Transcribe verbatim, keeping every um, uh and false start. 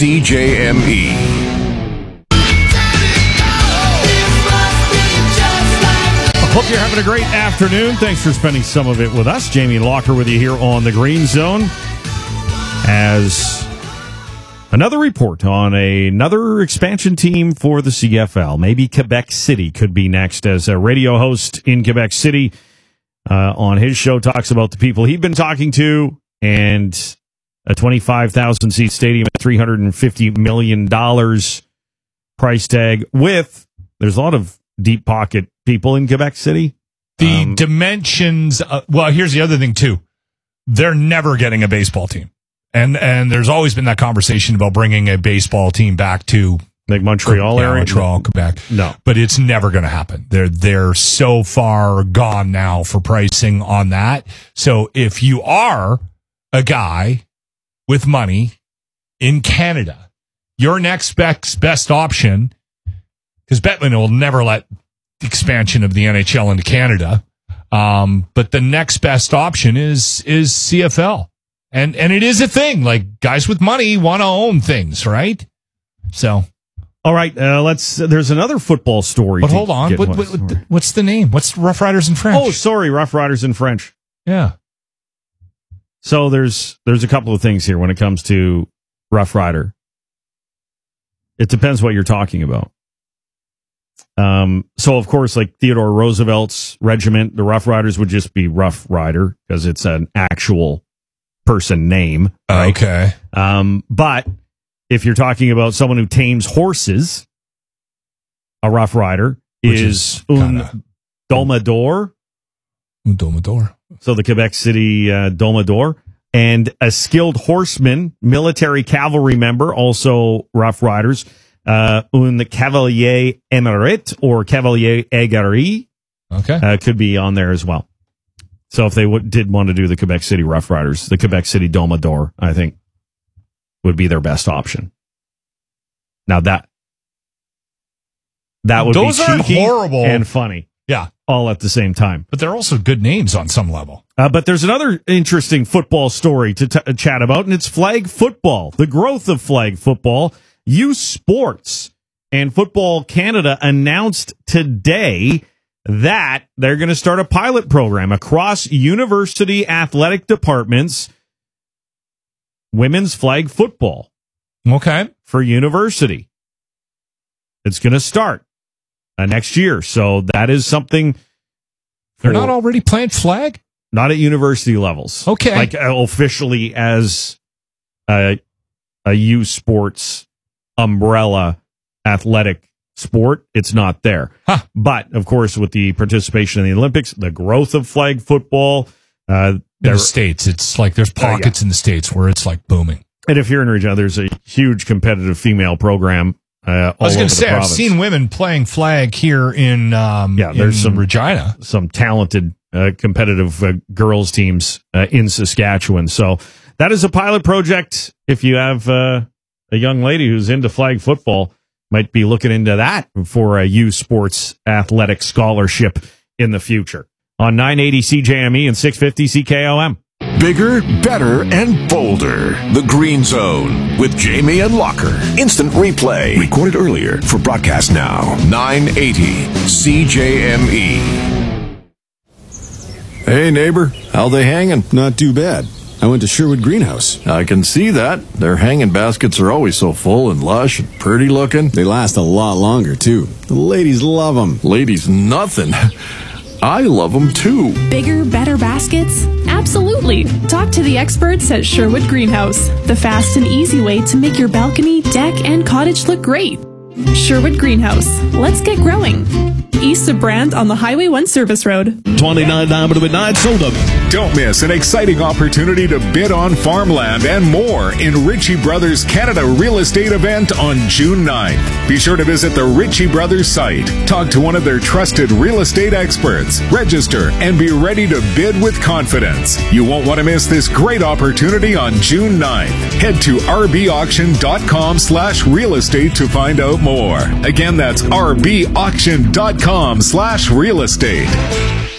C J M E. Hope you're having a great afternoon. Thanks for spending some of it with us. Jamie Locker with you here on the Green Zone. As another report on a, another expansion team for the C F L. Maybe Quebec City could be next, as a radio host in Quebec City uh, on his show talks about the people he'd been talking to, and a twenty-five thousand seat stadium at three hundred fifty million dollars price tag with, there's a lot of deep pocket people in Quebec City. The um, dimensions, uh, well, here's the other thing, too. They're never getting a baseball team. And and there's always been that conversation about bringing a baseball team back to like Montreal yeah, area, Montreal, Quebec. No, but it's never going to happen. They're they're so far gone now for pricing on that. So if you are a guy with money in Canada, your next best best option, because Bettman will never let the expansion of the N H L into Canada, um, but the next best option is is C F L. And and it is a thing. Like, guys with money want to own things, right? So, all right. Uh, let's. There's another football story. But hold on. What, what, what, what's the name? What's Rough Riders in French? Oh, sorry, Rough Riders in French. Yeah. So there's there's a couple of things here when it comes to Rough Rider. It depends what you're talking about. Um. So of course, like Theodore Roosevelt's regiment, the Rough Riders would just be Rough Rider because it's an actual person name. Right? Okay. Um, but if you're talking about someone who tames horses, a Rough Rider Which is, is un domador. Un domador. So the Quebec City uh, domador. And a skilled horseman, military cavalry member, also Rough Riders, uh, un cavalier émérite or cavalier aguerri. Okay. Uh, could be on there as well. So if they w- did want to do the Quebec City Rough Riders, the Quebec City Domador, I think, would be their best option. Now that that would Those be aren't cheeky horrible and funny, Yeah. all at the same time. But they're also good names on some level. Uh, but there's another interesting football story to t- chat about, and it's flag football, the growth of flag football. U Sports and Football Canada announced today that they're going to start a pilot program across university athletic departments, women's flag football. Okay. For university. It's going to start uh, next year. So that is something. They're not already playing flag? Not at university levels. Okay. Like uh, officially as a, a U Sports umbrella athletic sport, it's not there. Huh. But, of course, with the participation in the Olympics, the growth of flag football. Uh, in the States, it's like there's pockets uh, yeah. in the States where it's like booming. And if you're in Regina, there's a huge competitive female program uh, all I was going over to say, the province. I've seen women playing flag here in, um, yeah, there's in some, Regina. Some talented uh, competitive uh, girls teams uh, in Saskatchewan. So that is a pilot project. If you have uh, a young lady who's into flag football, might be looking into that for a U Sports athletic scholarship in the future. On nine eighty C J M E and six fifty C K O M. Bigger, better, and bolder. The Green Zone with Jamie and Locker. Instant replay. Recorded earlier for broadcast now. nine eighty C J M E. Hey, neighbor. How they hanging? Not too bad. I went to Sherwood Greenhouse. I can see that. Their hanging baskets are always so full and lush and pretty looking. They last a lot longer, too. The ladies love them. Ladies, nothing. I love them, too. Bigger, better baskets? Absolutely. Talk to the experts at Sherwood Greenhouse, the fast and easy way to make your balcony, deck, and cottage look great. Sherwood Greenhouse. Let's get growing. East of Brand on the Highway one Service Road. twenty-nine dollars to midnight sold up. Don't miss an exciting opportunity to bid on farmland and more in Ritchie Brothers Canada Real Estate event on June ninth. Be sure to visit the Ritchie Brothers site. Talk to one of their trusted real estate experts. Register and be ready to bid with confidence. You won't want to miss this great opportunity on June ninth. Head to rbauction.com slash real estate to find out more. Again, that's rbauction.com slash real estate.